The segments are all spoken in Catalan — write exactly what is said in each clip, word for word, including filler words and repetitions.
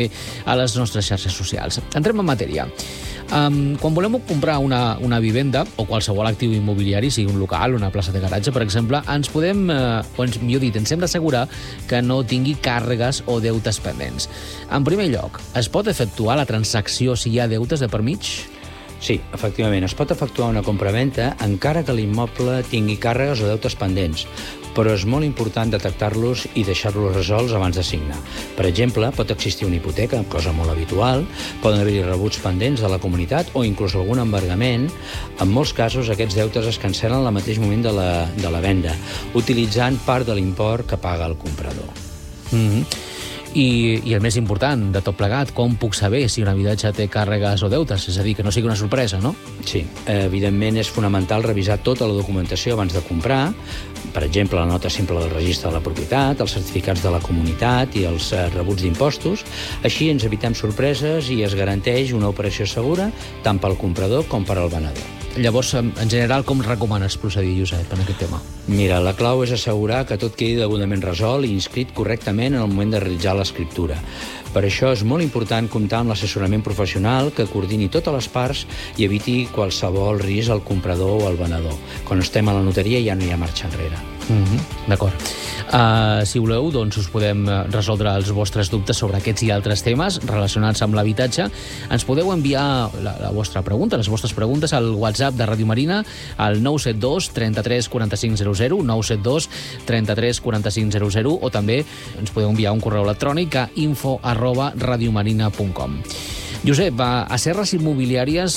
a les nostres xarxes socials. Entrem en matèria. Um, quan volem comprar una, una vivenda o qualsevol actiu immobiliari, sigui un local, una plaça de garatge, per exemple, ens podem, eh, o ens, millor dit, ens hem d'assegurar que no tingui càrregues o deutes pendents. En primer lloc, es pot efectuar la transacció si hi ha deutes de per mig? Sí, efectivament, es pot efectuar una compraventa encara que l'immoble tingui càrregues o deutes pendents, però és molt important detectar-los i deixar-los resolts abans de signar. Per exemple, pot existir una hipoteca, cosa molt habitual, poden haver-hi rebuts pendents de la comunitat o inclús algun embargament. En molts casos, aquests deutes es cancel·len al mateix moment de la, de la venda, utilitzant part de l'import que paga el comprador. Mm-hmm. I, I el més important de tot plegat, com puc saber si un habitatge té càrregues o deutes? És a dir, que no sigui una sorpresa, no? Sí, evidentment és fonamental revisar tota la documentació abans de comprar, per exemple, la nota simple del registre de la propietat, els certificats de la comunitat i els rebuts d'impostos. Així ens evitem sorpreses i es garanteix una operació segura tant pel comprador com per al venedor. Llavors, en general, com recomanes procedir, Josep, en aquest tema? Mira, la clau és assegurar que tot quedi degudament resolt i inscrit correctament en el moment de realitzar l'escriptura. Per això és molt important comptar amb l'assessorament professional que coordini totes les parts i eviti qualsevol risc al comprador o al venedor. Quan estem a la notaria ja no hi ha marxa enrere. Mm-hmm. D'acord. Uh, si voleu, doncs us podem resoldre els vostres dubtes sobre aquests i altres temes relacionats amb l'habitatge. Ens podeu enviar la, la vostra pregunta, les vostres preguntes al WhatsApp de Ràdio Marina al nou set dos, trenta-tres, quaranta-cinc, zero zero, nou set dos, trenta-tres, quaranta-cinc, zero zero, o també ens podeu enviar un correu electrònic a info arroba radiomarina punt com. Josep, a Serres Immobiliàries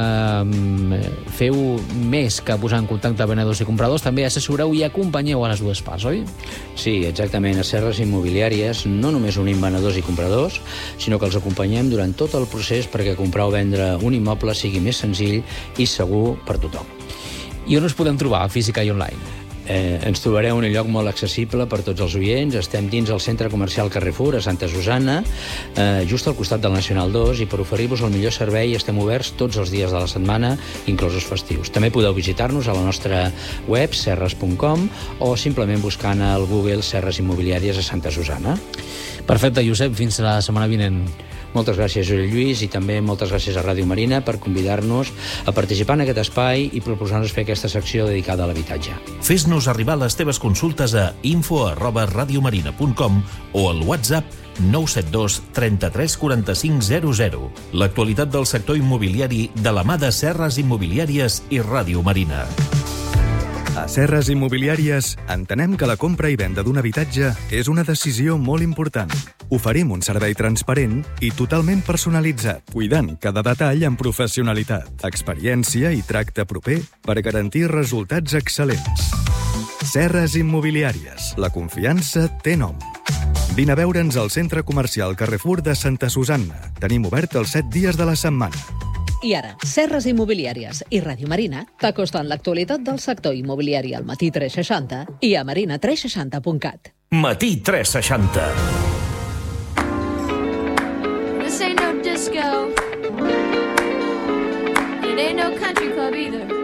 eh, feu més que posar en contacte venedors i compradors, també assessoreu i acompanyeu a les dues parts, oi? Sí, exactament. A Serres Immobiliàries no només unim venedors i compradors, sinó que els acompanyem durant tot el procés perquè comprar o vendre un immoble sigui més senzill i segur per tothom. I on us podem trobar, física i online? Eh, ens trobareu en un lloc molt accessible per tots els oients. Estem dins el centre comercial Carrefour, a Santa Susanna, eh, just al costat del Nacional dos, i per oferir-vos el millor servei estem oberts tots els dies de la setmana, inclosos festius. També podeu visitar-nos a la nostra web, serres punt com, o simplement buscant al Google Serres Immobiliàries a Santa Susanna. Perfecte, Josep, fins la setmana vinent. Moltes gràcies, Josep Lluís, i també moltes gràcies a Ràdio Marina per convidar-nos a participar en aquest espai i proposar-nos fer aquesta secció dedicada a l'habitatge. Fes-nos arribar les teves consultes a info arroba radiomarina punt com o al WhatsApp nou set dos, trenta-tres, quaranta-cinc, zero zero. L'actualitat del sector immobiliari de la mà de Serres Immobiliàries i Ràdio Marina. A Serres Immobiliàries entenem que la compra i venda d'un habitatge és una decisió molt important. Oferim un servei transparent i totalment personalitzat, cuidant cada detall amb professionalitat, experiència i tracte proper per garantir resultats excel·lents. Serres Immobiliàries. La confiança té nom. Vine a veure'ns al centre comercial Carrefour de Santa Susanna. Tenim obert els set dies de la setmana. I ara, Serres Immobiliàries i Ràdio Marina t'acosten l'actualitat del sector immobiliari al Matí tres seixanta i a marina tres seixanta punt cat. Matí tres seixanta. This ain't no disco. It ain't no country club either.